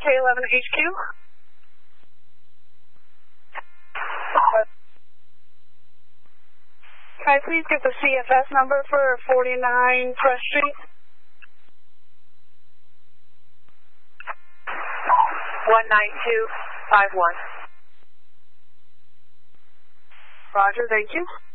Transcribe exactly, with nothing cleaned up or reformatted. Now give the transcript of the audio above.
K eleven H Q. Can I please get the C F S number for forty-nine Press Street? one nine two five one. Roger, thank you.